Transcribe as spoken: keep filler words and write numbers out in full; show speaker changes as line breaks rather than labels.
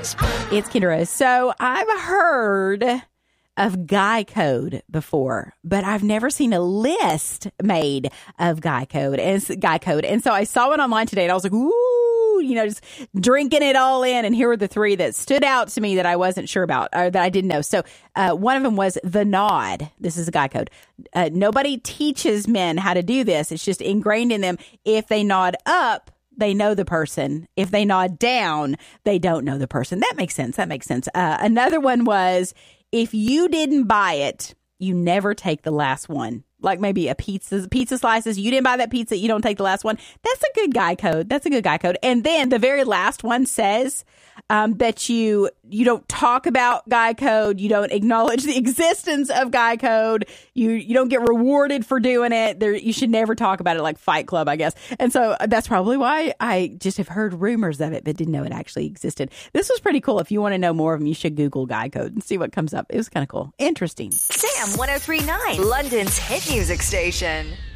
It's Kendra Rose. So I've heard of Guy Code before, but I've never seen a list made of Guy Code and Guy Code. And so I saw it online today and I was like, ooh, you know, just drinking it all in. And here were the three that stood out to me that I wasn't sure about or that I didn't know. So uh, one of them was the nod. This is a Guy Code. Uh, nobody teaches men how to do this. It's just ingrained in them. If they nod up, they know the person. If they nod down, they don't know the person. That makes sense. That makes sense. Uh, another one was, if you didn't buy it, you never take the last one. Like maybe a pizza, pizza slices. You didn't buy that pizza. You don't take the last one. That's a good Guy Code. That's a good Guy Code. And then the very last one says um, that you you don't talk about Guy Code. You don't acknowledge the existence of Guy Code. You you don't get rewarded for doing it. There, you should never talk about it, like Fight Club, I guess. And so that's probably why I just have heard rumors of it, but didn't know it actually existed. This was pretty cool. If you want to know more of them, you should Google Guy Code and see what comes up. It was kind of cool. Interesting.
Sam one oh three point nine, London's hit music station.